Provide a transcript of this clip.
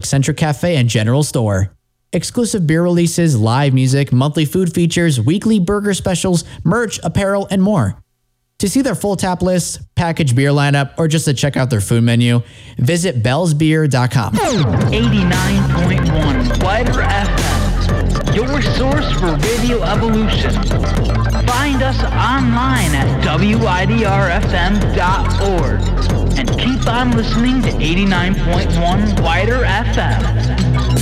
Eccentric Cafe and General Store. Exclusive beer releases, live music, monthly food features, weekly burger specials, merch, apparel, and more. To see their full tap list, packaged beer lineup, or just to check out their food menu, visit bellsbeer.com. 89.1 Wider FM, your source for Radio Evolution. Find us online at widrfm.org and keep on listening to 89.1 Wider FM.